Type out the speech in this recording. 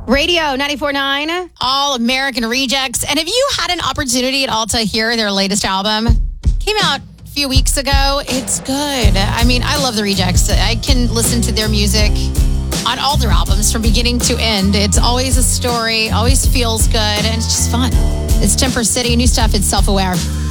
Radio 94.9. All American Rejects. And have you had an opportunity at all to hear their latest album? Came out a few weeks ago. It's good. I mean, I love the Rejects. I can listen to their music on all their albums from beginning to end. It's always a story, always feels good, and it's just fun. It's Temper City. New stuff. It's Self-Aware.